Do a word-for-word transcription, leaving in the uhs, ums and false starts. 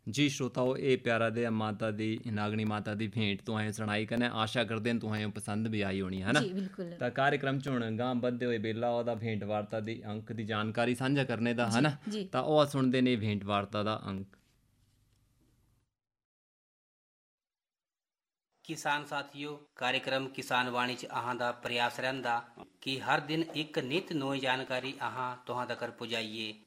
जी श्रोताओ, ये प्यारा दे माता दी नागनी माता दी भेंट तुसें सनाई कन्नै आशा करदे न तुसें पसंद भी आई होनी है ना। जी बिल्कुल। ਤਾਂ कार्यक्रम च ਹੁਣ ਗਾਂ ਵੱਧਦੇ ਹੋਏ ਬੇਲਾ ਉਹਦਾ भेंट वार्ता ਦੀ ਅੰਕ ਦੀ ਜਾਣਕਾਰੀ ਸਾਂਝਾ ਕਰਨੇ ਦਾ ਹੈ जी ਨਾ। जी। ਤਾਂ ਉਹ ਸੁਣਦੇ ਨੇ भेंट वार्ता ਦਾ अंक। किसान साथियों, कार्यक्रम किसान वाणी च अहां दा प्रयास रहिंदा कि हर दिन एक नित नई जानकारी अहां तुहां तक पुजाइए।